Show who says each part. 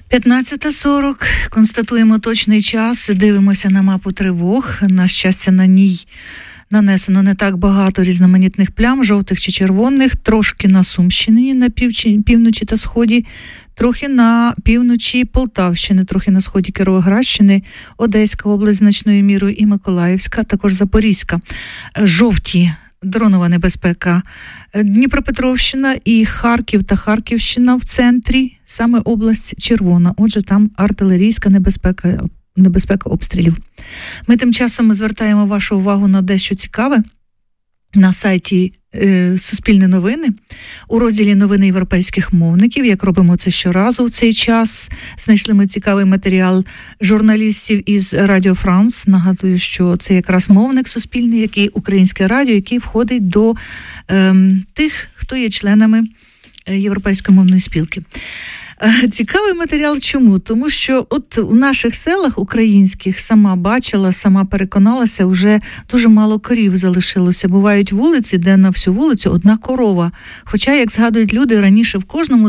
Speaker 1: 15:40. Констатуємо точний час, дивимося на мапу тривог. На щастя, на ній нанесено не так багато різноманітних плям, жовтих чи червоних, трошки на Сумщині, на півночі та сході, трохи на півночі Полтавщини, трохи на сході Кіровоградщини, Одеська область значною мірою і Миколаївська, також Запорізька. Жовті – дронова небезпека. Дніпропетровщина і Харків та Харківщина в центрі, саме область червона. Отже, там артилерійська небезпека обстрілів. Ми тим часом звертаємо вашу увагу на дещо цікаве. На сайті Суспільне новини у розділі «Новини європейських мовників», як робимо це щоразу в цей час, знайшли ми цікавий матеріал журналістів із Радіо Франс. Нагадую, що це якраз мовник суспільний, який українське радіо, який входить до тих, хто є членами Європейської мовної спілки. Цікавий матеріал чому? Тому що от у наших селах українських, сама бачила, сама переконалася, вже дуже мало корів залишилося. Бувають вулиці, де на всю вулицю одна корова. Хоча, як згадують люди, раніше в кожному